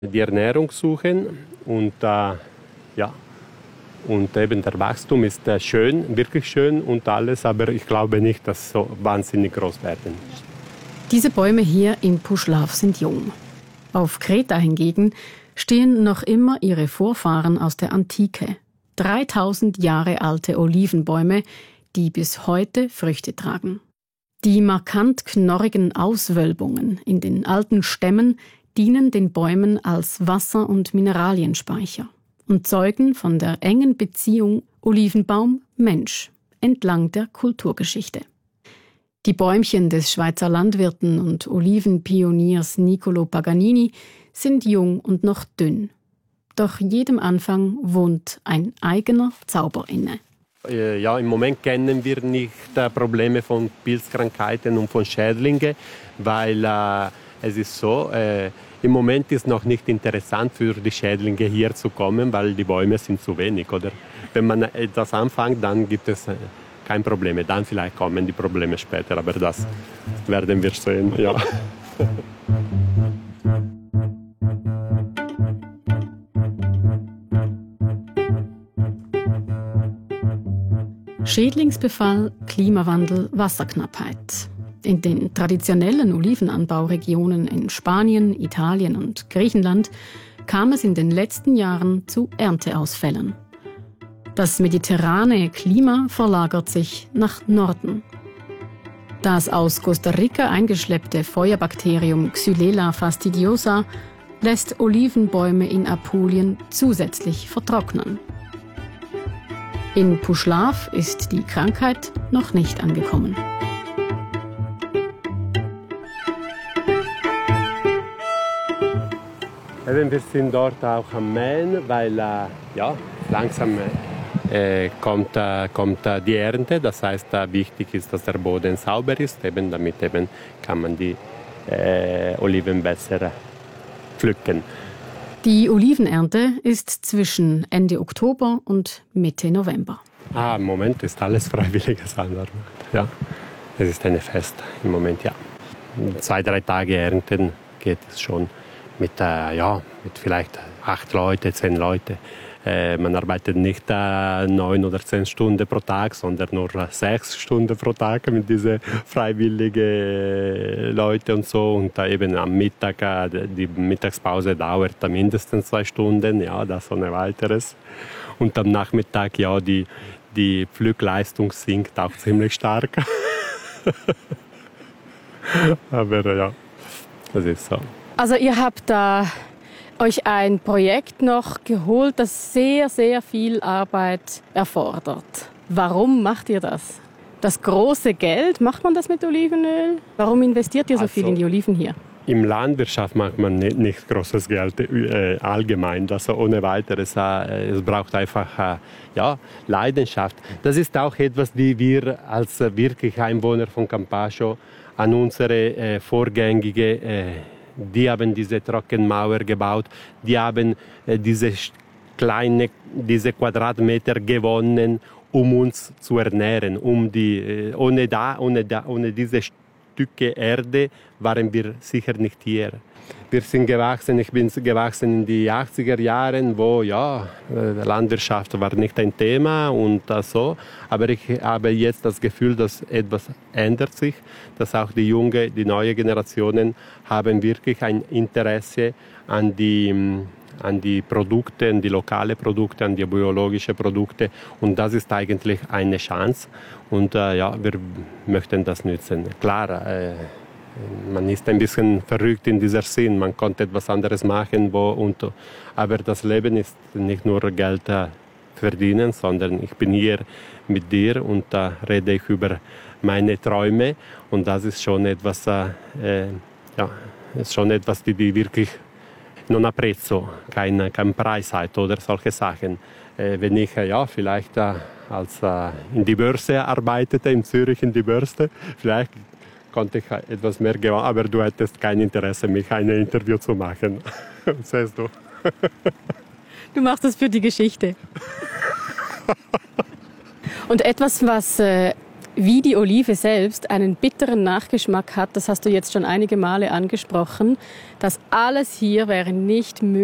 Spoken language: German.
Die Ernährung suchen und und eben der Wachstum ist schön, wirklich schön und alles, aber ich glaube nicht, dass sie so wahnsinnig groß werden. Diese Bäume hier in Puschlav sind jung. Auf Kreta hingegen stehen noch immer ihre Vorfahren aus der Antike. 3000 Jahre alte Olivenbäume, die bis heute Früchte tragen. Die markant knorrigen Auswölbungen in den alten Stämmen dienen den Bäumen als Wasser- und Mineralienspeicher und zeugen von der engen Beziehung Olivenbaum-Mensch entlang der Kulturgeschichte. Die Bäumchen des Schweizer Landwirten und Olivenpioniers Niccolo Paganini sind jung und noch dünn. Doch jedem Anfang wohnt ein eigener Zauber inne. Ja, im Moment kennen wir nicht Probleme von Pilzkrankheiten und von Schädlingen, weil es ist so, im Moment ist noch nicht interessant für die Schädlinge hier zu kommen, weil die Bäume sind zu wenig. Oder wenn man etwas anfängt, dann gibt es keine Probleme. Dann vielleicht kommen die Probleme später, aber das werden wir sehen. Ja. Schädlingsbefall, Klimawandel, Wasserknappheit. In den traditionellen Olivenanbauregionen in Spanien, Italien und Griechenland kam es in den letzten Jahren zu Ernteausfällen. Das mediterrane Klima verlagert sich nach Norden. Das aus Costa Rica eingeschleppte Feuerbakterium Xylella fastidiosa lässt Olivenbäume in Apulien zusätzlich vertrocknen. In Puschlav ist die Krankheit noch nicht angekommen. Wir sind dort auch am Mähen, weil langsam kommt die Ernte. Das heißt, wichtig ist, dass der Boden sauber ist, damit kann man die Oliven besser pflücken. Die Olivenernte ist zwischen Ende Oktober und Mitte November. Im Moment ist alles freiwilliges Anarbeit. Ja, es ist ein Fest im Moment, ja. 2-3 Tage ernten geht es schon mit vielleicht 8 Leute, 10 Leute. Man arbeitet nicht 9 oder 10 Stunden pro Tag, sondern nur 6 Stunden pro Tag mit diesen freiwilligen Leuten und so. Und eben am Mittag, die Mittagspause dauert mindestens 2 Stunden, ja, das ohne weiteres. Und am Nachmittag, ja, die Pflückleistung sinkt auch ziemlich stark. Aber ja, das ist so. Also ihr habt da euch ein Projekt noch geholt, das sehr, sehr viel Arbeit erfordert. Warum macht ihr das? Das große Geld, macht man das mit Olivenöl? Warum investiert ihr so viel in die Oliven hier? Im Landwirtschaft macht man nicht großes Geld allgemein, also ohne weiteres. Es braucht einfach Leidenschaft. Das ist auch etwas, die wir als wirklich Einwohner von Campeche an unsere Vorgängige die haben diese Trockenmauer gebaut, die haben diese Quadratmeter gewonnen, um uns zu ernähren. Ohne diese Stücke Erde waren wir sicher nicht hier. Ich bin gewachsen in die 80er Jahren, wo Landwirtschaft war nicht ein Thema und so. Aber ich habe jetzt das Gefühl, dass etwas ändert sich, dass auch die neue Generationen haben wirklich ein Interesse an die Produkte, an die lokalen Produkte, an die biologischen Produkte. Und das ist eigentlich eine Chance. Und wir möchten das nutzen. Klar, man ist ein bisschen verrückt in dieser Sinn. Man konnte etwas anderes machen. Aber das Leben ist nicht nur Geld verdienen, sondern ich bin hier mit dir und da rede ich über meine Träume. Und das ist schon etwas, die wirklich non apprezzo, kein Preis hat oder solche Sachen. Wenn ich vielleicht als in die Börse arbeitete, in Zürich in die Börse, vielleicht konnte ich etwas mehr gewinnen, aber du hättest kein Interesse, mich ein Interview zu machen. Siehst du? Du machst das für die Geschichte. Und etwas, was Wie die Olive selbst einen bitteren Nachgeschmack hat, das hast du jetzt schon einige Male angesprochen. Das alles hier wäre nicht möglich